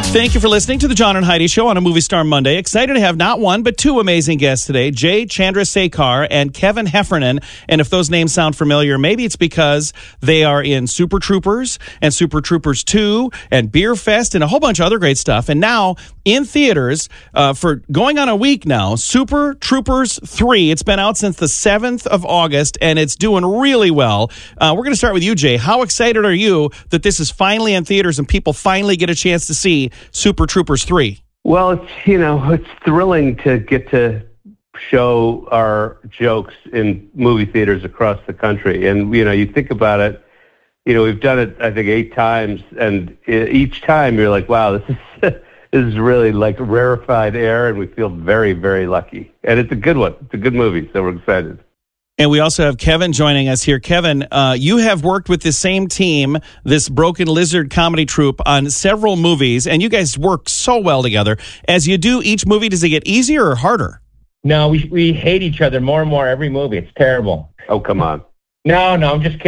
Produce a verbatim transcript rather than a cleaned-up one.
Thank you for listening to the John and Heidi Show on a Movie Star Monday. Excited to have not one, but two amazing guests today, Jay Chandrasekhar and Kevin Heffernan. And if those names sound familiar, maybe it's because they are in Super Troopers and Super Troopers two and Beer Fest and a whole bunch of other great stuff. And now in theaters uh, for going on a week now, Super Troopers three. It's been out since the seventh of August, and it's doing really well. Uh, we're going to start with you, Jay. How excited are you that this is finally in theaters and people finally get a chance to see Super Troopers three? Well, it's, you know, it's thrilling to get to show our jokes in movie theaters across the country. And, you know, you think about it, you know, we've done it, I think, eight times. And each time you're like, wow, this is this is really like rarefied air. And we feel very, very lucky. And it's a good one. It's a good movie. So we're excited. And we also have Kevin joining us here. Kevin, uh, you have worked with the same team, this Broken Lizard comedy troupe, on several movies, and you guys work so well together. As you do each movie, does it get easier or harder? No, we we hate each other more and more every movie. It's terrible. Oh, come on. No, no, I'm just kidding.